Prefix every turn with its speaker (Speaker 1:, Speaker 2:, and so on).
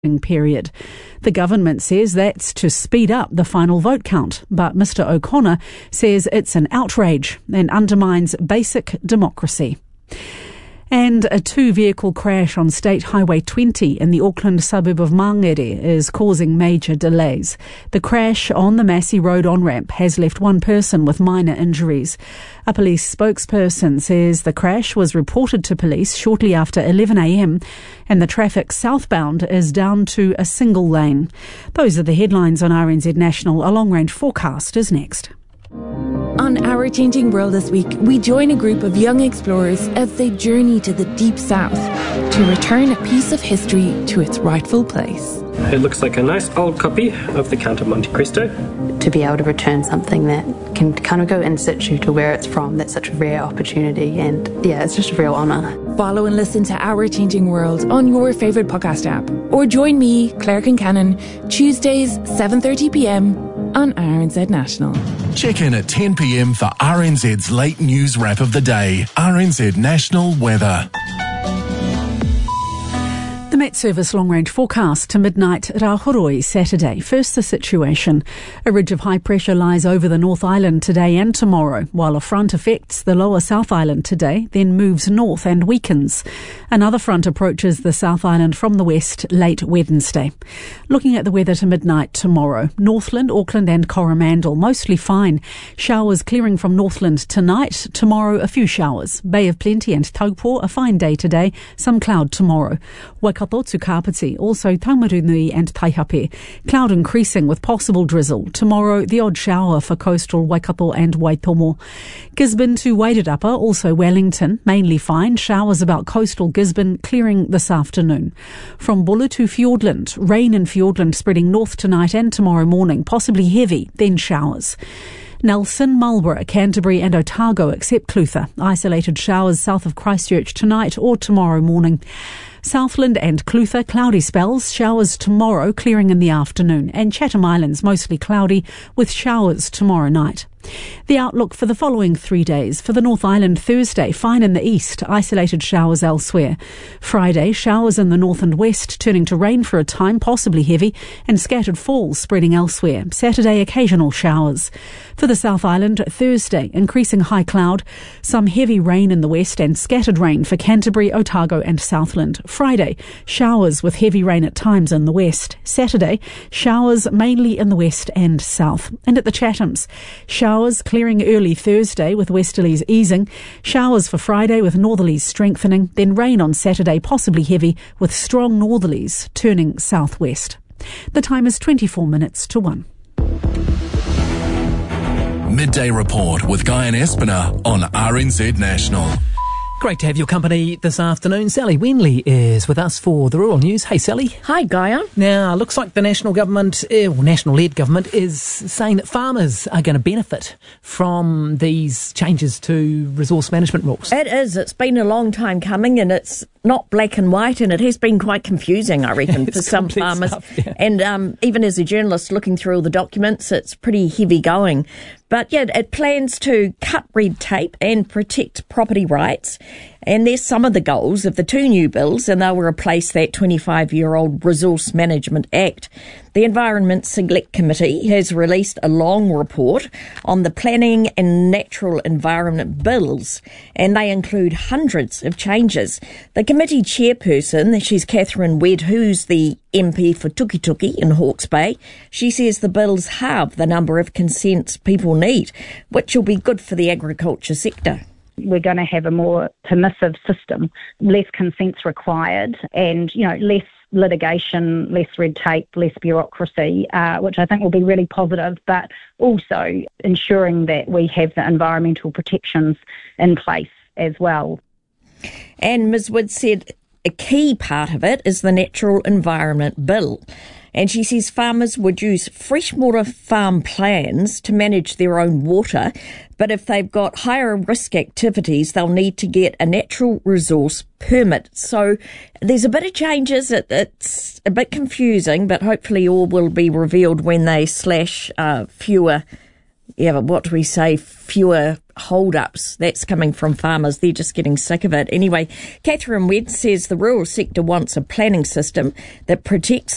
Speaker 1: period. The government says that's to speed up the final vote count, but Mr O'Connor says it's an outrage and undermines basic democracy. And a two-vehicle crash on State Highway 20 in the Auckland suburb of Mangere is causing major delays. The crash on the Massey Road on-ramp has left one person with minor injuries. A police spokesperson says the crash was reported to police shortly after 11 a.m. and the traffic southbound is down to a single lane. Those are the headlines on RNZ National. A long-range forecast is next.
Speaker 2: On Our Changing World this week, we join a group of young explorers as they journey to the deep south to return a piece of history to its rightful place.
Speaker 3: It looks like a nice old copy of the Count of Monte Cristo.
Speaker 4: To be able to return something that can kind of go in situ to where it's from, that's such a rare opportunity, and yeah, it's just a real honour.
Speaker 2: Follow and listen to Our Changing World on your favourite podcast app, or join me, Claire Kincannon, Tuesdays 7:30pm on RNZ National.
Speaker 5: Check in at 10 p.m. for RNZ's late news wrap of the day. RNZ National Weather.
Speaker 1: The Met Service long-range forecast to midnight at Ahoroi Saturday. First, the situation. A ridge of high pressure lies over the North Island today and tomorrow, while a front affects the lower South Island today, then moves north and weakens. Another front approaches the South Island from the west late Wednesday. Looking at the weather to midnight tomorrow, Northland, Auckland and Coromandel, mostly fine. Showers clearing from Northland tonight. Tomorrow, a few showers. Bay of Plenty and Taupō, a fine day today. Some cloud tomorrow. Waikato to Kapiti, also Taumarunui and Taihape. Cloud increasing with possible drizzle. Tomorrow, the odd shower for coastal Waikato and Waitomo. Gisborne to Wairarapa, also Wellington, mainly fine. Showers about coastal Gisborne, clearing this afternoon. From Buller to Fiordland, rain in Fiordland spreading north tonight and tomorrow morning, possibly heavy, then showers. Nelson, Marlborough, Canterbury and Otago except Clutha. Isolated showers south of Christchurch tonight or tomorrow morning. Southland and Clutha, cloudy spells, showers tomorrow, clearing in the afternoon, and Chatham Islands mostly cloudy with showers tomorrow night. The outlook for the following 3 days. For the North Island, Thursday, fine in the east, isolated showers elsewhere. Friday, showers in the north and west, turning to rain for a time, possibly heavy, and scattered falls spreading elsewhere. Saturday, occasional showers. For the South Island, Thursday, increasing high cloud, some heavy rain in the west and scattered rain for Canterbury, Otago and Southland. Friday, showers with heavy rain at times in the west. Saturday, showers mainly in the west and south. And at the Chathams, showers clearing early Thursday with westerlies easing. Showers for Friday with northerlies strengthening. Then rain on Saturday, possibly heavy, with strong northerlies turning southwest. The time is 24 minutes to 1.
Speaker 5: Midday Report with Guy and Espiner on RNZ National.
Speaker 6: Great to have your company this afternoon. Sally Wenley is with us for the Rural News. Hey, Sally.
Speaker 7: Hi, Gaia.
Speaker 6: Now, looks like the national government, national-led government, is saying that farmers are going to benefit from these changes to resource management rules.
Speaker 7: It is. It's been a long time coming, and it's not black and white, and it has been quite confusing, I reckon, for some farmers.
Speaker 6: Stuff, yeah.
Speaker 7: And even as a journalist looking through all the documents, it's pretty heavy going. But yeah, it plans to cut red tape and protect property rights. And there's some of the goals of the two new bills, and they will replace that 25-year-old Resource Management Act. The Environment Select Committee has released a long report on the planning and natural environment bills, and they include hundreds of changes. The committee chairperson, she's Catherine Wedd, who's the MP for Tukituki in Hawke's Bay. She says the bills halve the number of consents people need, which will be good for the agriculture sector.
Speaker 8: We're going to have a more permissive system, less consents required and, less litigation, less red tape, less bureaucracy, which I think will be really positive, but also ensuring that we have the environmental protections in place as well.
Speaker 7: And Ms Wood said a key part of it is the Natural Environment Bill. And she says farmers would use freshwater farm plans to manage their own water, but if they've got higher risk activities, they'll need to get a natural resource permit. So there's a bit of changes. It's a bit confusing, but hopefully all will be revealed when they slash fewer hold-ups. That's coming from farmers. They're just getting sick of it. Anyway, Catherine Wedd says the rural sector wants a planning system that protects